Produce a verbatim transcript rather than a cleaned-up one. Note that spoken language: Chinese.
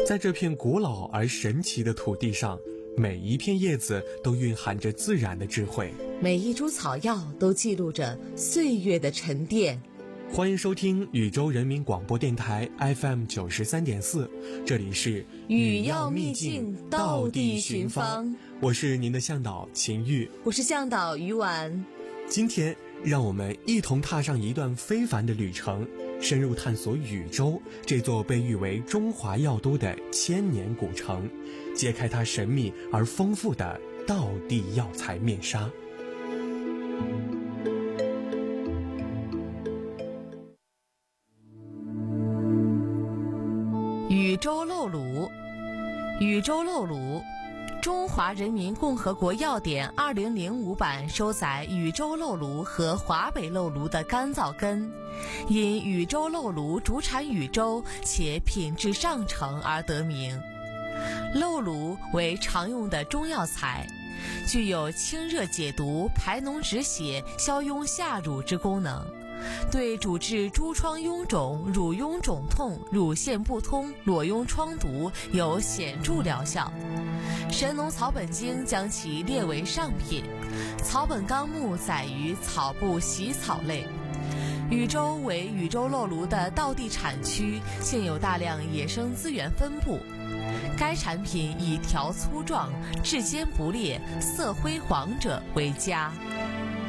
在这片古老而神奇的土地上，每一片叶子都蕴含着自然的智慧， 每一株草药都记录着岁月的沉淀。 欢迎收听禹州人民广播电台 F M 九十三点四，这里是语要秘境，道地寻芳。 我是您的向导秦玉， 我是向导于婉。 今天让我们一同踏上一段非凡的旅程，深入探索禹州这座被誉为中华药都的千年古城，揭开它神秘而丰富的道地药材面纱。 禹州漏卤。禹州漏卤，中华人民共和国药典二零零五版收载禹州漏卤和华北漏卤的干燥根，因禹州漏卤主产禹州且品质上乘而得名。漏卤为常用的中药材，具有清热解毒、排脓止血、消痈下乳之功能，对主治诸疮痈肿、乳痈肿痛、乳腺不通、裸痈疮毒有显著疗效。神农草本经将其列为上品，草本纲目载于草部习草类。禹州为禹州漏卤的道地产区，现有大量野生资源分布。该产品以条粗壮、质坚不裂、色灰黄者为佳。